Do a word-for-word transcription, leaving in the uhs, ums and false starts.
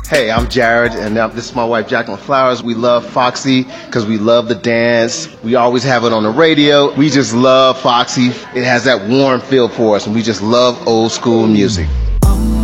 Hey, I'm Jared, and uh, this is my wife, Jacqueline Flowers. We love Foxy because we love the dance. We always have it on the radio. We just love Foxy. It has that warm feel for us, and we just love old school music.